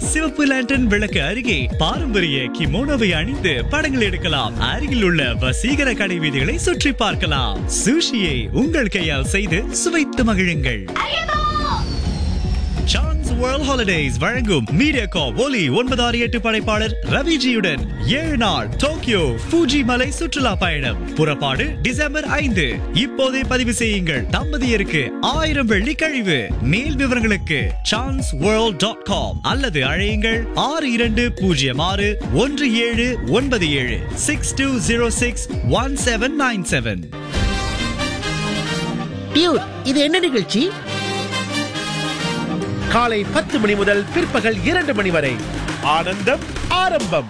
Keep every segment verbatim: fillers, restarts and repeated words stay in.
சிவப்பு லேண்டன் விளக்கு அருகே பாரம்பரிய கிமோனோவை அணிந்து படங்கள் எடுக்கலாம். அருகில் உள்ள வசீகர கடை வீதிகளை சுற்றி பார்க்கலாம். சுஷியை உங்கள் கையால் செய்து சுவைத்து மகிழுங்கள். சான்ஸ் வேர்ல்ட் ஹாலிடேஸ் வழங்கும் மீடியாகாப் ஒலி ஒன்பது ஆறு எட்டு படைப்பாளர் ரவிஜியுடன் ஏழு நாள் டோக்கியோ ஃபூஜி மலை சுற்றுலா பயணம். புறப்பாடு டிசம்பர் ஐந்து. இப்போதே பதிவு செய்யுங்கள். தம்பதியருக்கு ஆயிரம் வெள்ளி கழிவு. மேல் விவரங்களுக்கு சான்ஸ் வேர்ல்ட் டாட் காம் அல்லது அழையுங்கள் ஆறு இரண்டு பூஜ்ஜியம் ஆறு ஒன்று ஏழு ஒன்பது ஏழு six two zero six one seven nine seven. இது என்ன நிகழ்ச்சி? காலை பத்து மணி முதல் பிற்பகல் இரண்டு மணி வரை ஆனந்தம் ஆரம்பம்.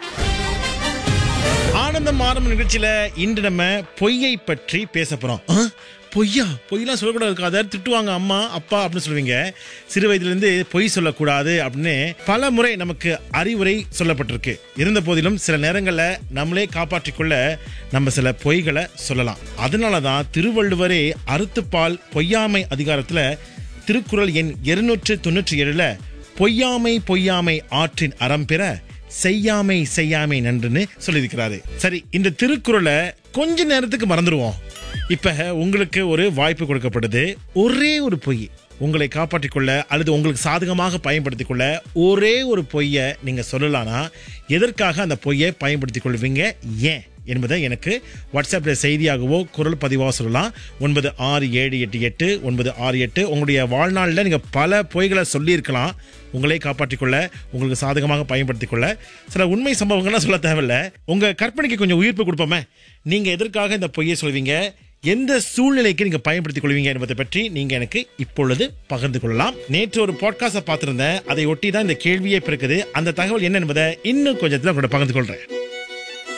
ஆனந்தம் ஆரம்ப நிகழ்ச்சியில இன்று நம்ம பொய்யை பற்றி பேச போறோம். பொய்யா? பொய்யெல்லாம் சொல்லக்கூடாது, அதை திட்டுவாங்க அம்மா அப்பா அப்படின்னு சொல்லுவீங்க. சிறு வயதிலிருந்து பொய் சொல்லக்கூடாது அப்படின்னு பல முறை நமக்கு அறிவுரை சொல்லப்பட்டிருக்கு. இருந்த போதிலும் சில நேரங்களில் நம்மளே காப்பாற்றிக்கொள்ள நம்ம சில பொய்களை சொல்லலாம். அதனாலதான் திருவள்ளுவரே அறுத்துப்பால் பொய்யாமை அதிகாரத்துல திருக்குறள் எண் இருநூற்று தொன்னூற்றி ஏழுல பொய்யாமை பொய்யாமை ஆற்றின் அறம் பெற செய்யாமை செய்யாமை நன்றுன்னு சொல்லியிருக்கிறாரு. சரி, இந்த திருக்குறளை கொஞ்ச நேரத்துக்கு மறந்துடுவோம். இப்ப உங்களுக்கு ஒரு வாய்ப்பு கொடுக்கப்படுது. ஒரே ஒரு பொய் உங்களை காப்பாற்றிக் கொள்ள அல்லது உங்களுக்கு சாதகமாக பயன்படுத்திக் கொள்ள ஒரே ஒரு பொய்யை நீங்க சொல்லலாம்னா எதற்காக அந்த பொய்யை பயன்படுத்திக் கொள்வீங்க, ஏன் என்பதை எனக்கு வாட்ஸ்அப்பில் செய்தியாகவோ குரல் பதிவாக சொல்லலாம். ஒன்பது ஆறு ஏழு எட்டு எட்டு ஒன்பது ஆறு எட்டு. உங்களுடைய வாழ்நாளில் நீங்கள் பல பொய்களை சொல்லியிருக்கலாம். உங்களை காப்பாற்றிக்கொள்ள, உங்களுக்கு சாதகமாக பயன்படுத்திக் கொள்ள சில உண்மை சம்பவங்கள்லாம் சொல்ல தேவையில்லை. உங்கள் கற்பனைக்கு கொஞ்சம் உயிர்ப்பு கொடுப்போமே. நீங்கள் எதற்காக இந்த பொய்யை சொல்வீங்க, எந்த சூழ்நிலைக்கு நீங்க பயன்படுத்திக் கொள்வீங்க என்பதை பற்றி நீங்க எனக்கு இப்பொழுது பகிர்ந்து கொள்ளலாம். நேற்று ஒரு பாட்காஸ்ட் பார்த்திருந்தேன், அதை ஒட்டி தான் இந்த கேள்வியே பிறக்குது. அந்த தகவல் என்ன என்பதை இன்னும் கொஞ்சத்துல கூட பகிர்ந்து கொள்றேன்.